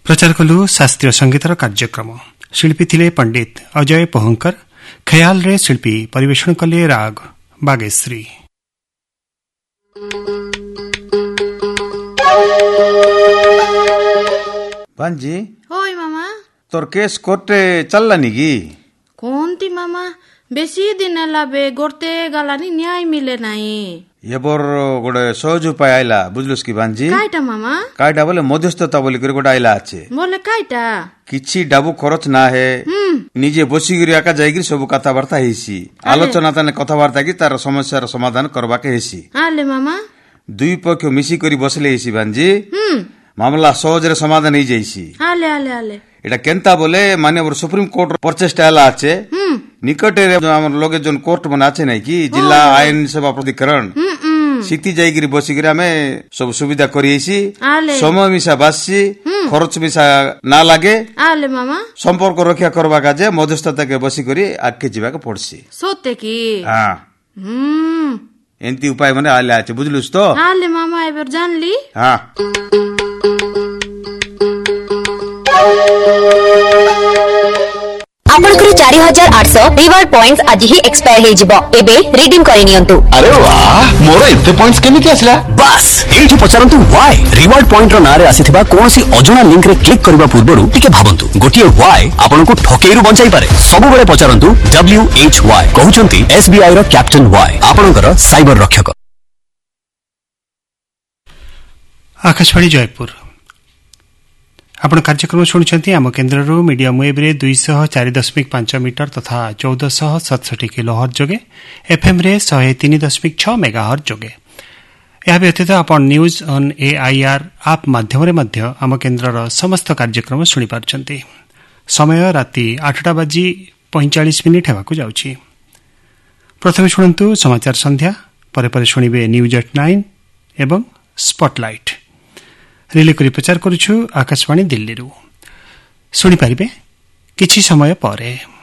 प्रचार कलु शास्त्रीय संगीतर कार्यक्रम। शिल्पी थिले पंडित अजय पोहंकर। ख्याल रे शिल्पी परिवेषण कले राग बागेश्री। भांजी होय मामा तोर केस कोर्टे चलला निगी कोंती मामा बेसी दिन लाबे गोरते गालानी न्याय मिले नाही एबर गोटे सहज उपाय आइला बुझलुस की भांजी काइटा मामा काइटा बोले मध्यस्थता बोली कर गोटे आइला आछे बोले काइटा किछि डाबू खरच ना है निजे बसी गिरी आका जाई गिरी सब कथावार्ता हेसी आलोचना तने कथावार्ता की तार समस्या रो समाधान करबा के हेसी आले मामा दुई पक्ष मिसी करी बसले हेसी भांजी मामला सहज रे समाधान हो जाइसी आले आले आले एटा केनता बोले माननीय सुप्रीम कोर्ट परचेस्ट आला आछे निकट रे हमर लोगे जोन कोर्ट बना आछे नै कि जिला आईन सेवा प्राधिकरण सीती जाई गिरी बसी गिरी हमें सब सुविधा करिएसी समय मिसा बासी खर्च मिसा ना लागे आले मामा संपर्क रक्षा करबा काजे मध्यस्थता के बसी करी आके जीवा के पड़सी सोते की हां एंती उपाय माने आले आछे बुझलुस तो आले मामा एबर जानली हां आपनकर 4800 रिवार्ड पॉइंट्स आज ही एक्सपायर हे जिवो एबे रिडीम करि नियंतु। अरे वाह मोर एते पॉइंट्स केमिति आसला बस एठी पचारंतु व्हाई रिवार्ड पॉइंट रो नारे आसीथिबा कोनोसी अजणा लिंक रे क्लिक करबा पूर्वरु टिके भाबंतु गोटिए व्हाई आपनको ठकेइरु बंचाई पारे सब बेले पचारंतु WHY कहउचंती SBI row captain why आपनकर साइबर रक्षक। आकाशवाणी जयपुर आपण कार्यक्रम शुणुंट आम केन्द्र मीडियम वेब रे 204.5 मीटर तथा 1467 किलोहर्ट्ज जोगे एफएम रे 103.6 मेगाहर्ट्ज जोगे या व्यतीत आपण न्यूज ऑन AIR आप माध्यम आम केन्द्र समस्त कार्यक्रम शुणी पार्छंती। समय राति 8:45 हेबाकु जाउछि। प्रथमे शुणंतु समाचार संध्या परे शुणिबे न्यूज एट 9 एवं स्पॉटलाइट रिले करी प्रचार करुछु आकाशवाणी दिल्ली रु। सुनी पारिबे किछि समय परे।